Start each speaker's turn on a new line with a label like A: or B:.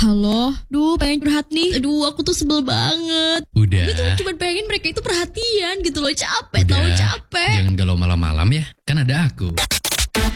A: Halo, pengen curhat nih. Aduh, aku tuh sebel banget.
B: Udah.
A: Gue tuh cuma pengen mereka itu perhatian gitu loh. Capek,
B: Udah.
A: tau capek.
B: Jangan galau malam-malam ya. Kan ada aku.